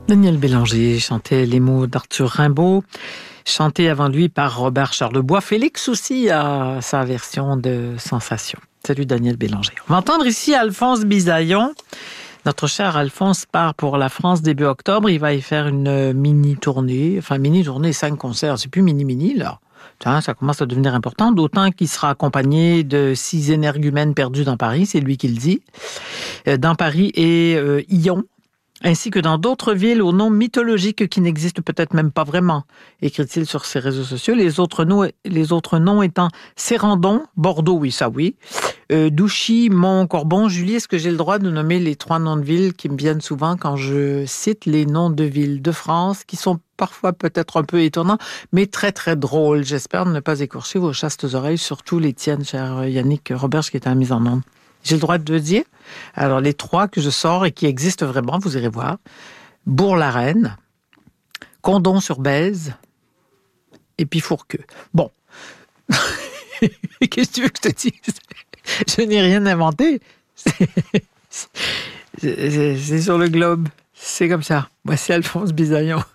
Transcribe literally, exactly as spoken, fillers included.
Daniel Bélanger chantait les mots d'Arthur Rimbaud, chanté avant lui par Robert Charlebois. Félix aussi a sa version de Sensation. Salut Daniel Bélanger. On va entendre ici Alphonse Bisaillon. Notre cher Alphonse part pour la France début octobre. Il va y faire une mini-tournée, enfin mini-tournée, cinq concerts. C'est plus mini-mini là. Ça commence à devenir important, d'autant qu'il sera accompagné de six énergumènes perdus dans Paris, c'est lui qui le dit. Dans Paris et euh, Lyon, ainsi que dans d'autres villes aux noms mythologiques qui n'existent peut-être même pas vraiment, écrit-il sur ses réseaux sociaux. Les autres noms, les autres noms étant Sérandon, Bordeaux, oui, ça oui, euh, Douchy, Mont-Corbon. Julie, est-ce que j'ai le droit de nommer les trois noms de villes qui me viennent souvent quand je cite les noms de villes de France, qui sont parfois peut-être un peu étonnants, mais très très drôles. J'espère ne pas écorcher vos chastes oreilles, surtout les tiennes, cher Yannick Roberge, qui est à la mise en onde. J'ai le droit de le dire. Alors, les trois que je sors et qui existent vraiment, vous irez voir. Bourg-la-Reine, Condon-sur-Bèze et puis Fourqueux. Bon. Qu'est-ce que tu veux que je te dise? Je n'ai rien inventé. C'est, c'est, c'est sur le globe. C'est comme ça. Voici Alphonse Bisaillon.